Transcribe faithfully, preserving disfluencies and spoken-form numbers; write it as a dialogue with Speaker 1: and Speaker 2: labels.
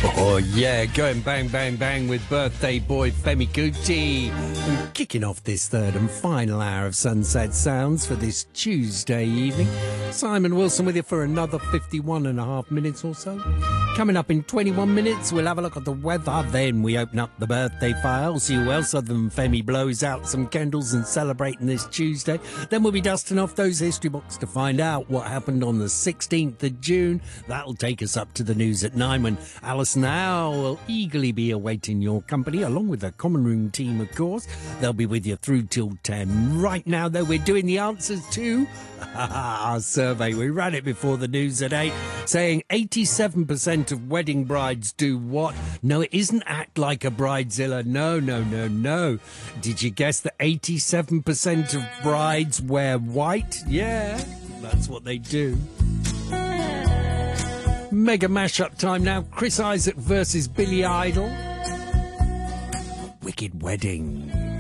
Speaker 1: Oh yeah, going bang bang bang with birthday boy Femi Kuti. And kicking off this third and final hour of Sunset Sounds for this Tuesday evening. Simon Wilson with you for another fifty-one and a half minutes or so. Coming up in twenty-one minutes, we'll have a look at the weather. Then we open up the birthday file, see who else other than Femi blows out some candles and celebrating this Tuesday. Then we'll be dusting off those history books to find out what happened on the sixteenth of June. That'll take us up to the news at nine when Alison Howe will eagerly be awaiting your company, along with the Common Room team, of course. They'll be with you through till ten. Right now, though, we're doing the answers to our survey. We ran it before the news at eight, saying eighty-seven percent of wedding brides do what? No, it isn't act like a bridezilla. No, no, no, no. Did you guess that eighty-seven percent of brides wear white? Yeah, that's what they do. Mega mashup time now. Chris Isaak versus Billy Idol. Wicked Wedding.